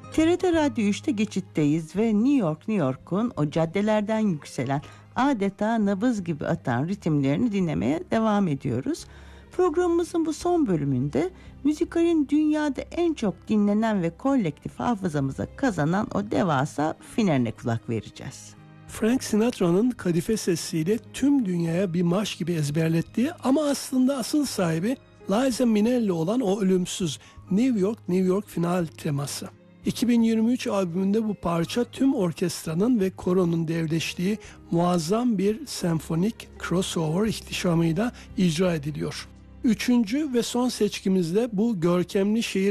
TRT Radyo 3'te geçitteyiz ve New York'un o caddelerden yükselen, adeta nabız gibi atan ritimlerini dinlemeye devam ediyoruz. Programımızın bu son bölümünde müzikalin dünyada en çok dinlenen ve kolektif hafızamıza kazanan o devasa finaline kulak vereceğiz. Frank Sinatra'nın kadife sesiyle tüm dünyaya bir marş gibi ezberlettiği ama aslında asıl sahibi Liza Minnelli olan o ölümsüz New York final teması. 2023 albümünde bu parça tüm orkestranın ve koronun devleştiği muazzam bir senfonik crossover ihtişamıyla icra ediliyor. Üçüncü ve son seçkimizde bu görkemli şehir